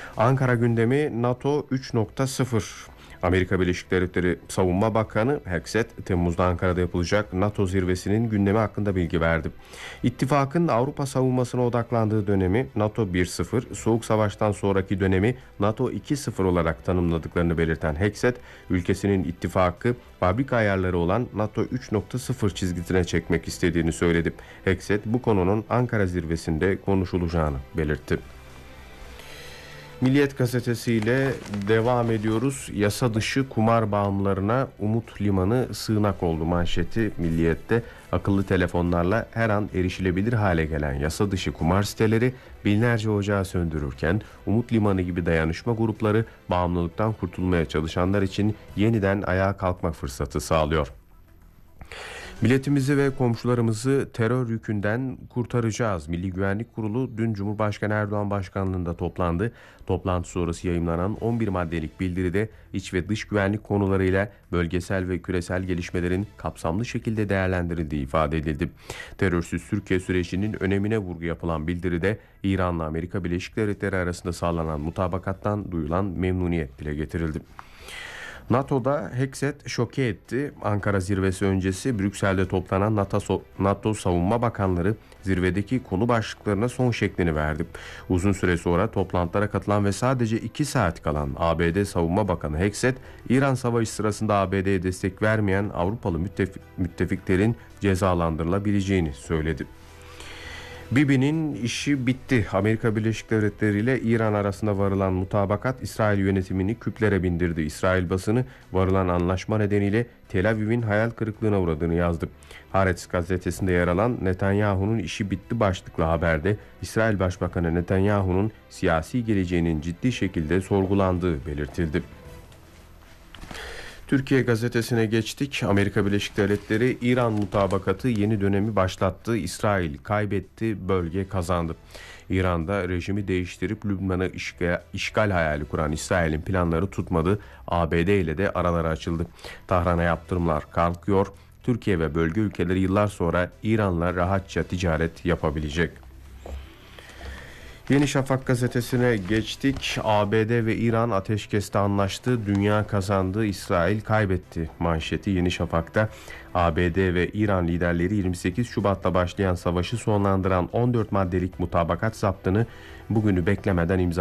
Ankara gündemi NATO 3.0. Amerika Birleşik Devletleri Savunma Bakanı Hexet, Temmuz'da Ankara'da yapılacak NATO zirvesinin gündemi hakkında bilgi verdi. İttifakın Avrupa savunmasına odaklandığı dönemi NATO 1.0, Soğuk Savaş'tan sonraki dönemi NATO 2.0 olarak tanımladıklarını belirten Hexet, ülkesinin ittifakı fabrika ayarları olan NATO 3.0 çizgisine çekmek istediğini söyledi. Hexet, bu konunun Ankara zirvesinde konuşulacağını belirtti. Milliyet gazetesiyle devam ediyoruz. Yasa dışı kumar bağımlılarına Umut Limanı sığınak oldu manşeti Milliyet'te. Akıllı telefonlarla her an erişilebilir hale gelen yasa dışı kumar siteleri binlerce ocağı söndürürken Umut Limanı gibi dayanışma grupları bağımlılıktan kurtulmaya çalışanlar için yeniden ayağa kalkma fırsatı sağlıyor. Milletimizi ve komşularımızı terör yükünden kurtaracağız. Milli Güvenlik Kurulu dün Cumhurbaşkanı Erdoğan başkanlığında toplandı. Toplantı sonrası yayımlanan 11 maddelik bildiride iç ve dış güvenlik konularıyla bölgesel ve küresel gelişmelerin kapsamlı şekilde değerlendirildiği ifade edildi. Terörsüz Türkiye sürecinin önemine vurgu yapılan bildiride İran'la Amerika Birleşik Devletleri arasında sağlanan mutabakattan duyulan memnuniyet dile getirildi. NATO'da Hexet şoke etti. Ankara zirvesi öncesi Brüksel'de toplanan NATO savunma bakanları zirvedeki konu başlıklarına son şeklini verdi. Uzun süre sonra toplantılara katılan ve sadece 2 saat kalan ABD Savunma Bakanı Hexet, İran Savaşı sırasında ABD'ye destek vermeyen Avrupalı müttefiklerin cezalandırılabileceğini söyledi. Bibi'nin işi bitti. Amerika Birleşik Devletleri ile İran arasında varılan mutabakat İsrail yönetimini küplere bindirdi. İsrail basını varılan anlaşma nedeniyle Tel Aviv'in hayal kırıklığına uğradığını yazdı. Haaretz gazetesinde yer alan Netanyahu'nun işi bitti başlıklı haberde İsrail Başbakanı Netanyahu'nun siyasi geleceğinin ciddi şekilde sorgulandığı belirtildi. Türkiye gazetesine geçtik. Amerika Birleşik Devletleri İran mutabakatı yeni dönemi başlattı. İsrail kaybetti, bölge kazandı. İran'da rejimi değiştirip Lübnan'ı işgal hayali kuran İsrail'in planları tutmadı. ABD ile de araları açıldı. Tahran'a yaptırımlar kalkıyor. Türkiye ve bölge ülkeleri yıllar sonra İran'la rahatça ticaret yapabilecek. Yeni Şafak gazetesine geçtik. ABD ve İran ateşkeste anlaştı. Dünya kazandı, İsrail kaybetti manşeti Yeni Şafak'ta. ABD ve İran liderleri 28 Şubat'ta başlayan savaşı sonlandıran 14 maddelik mutabakat zaptını bugünü beklemeden imzaladı.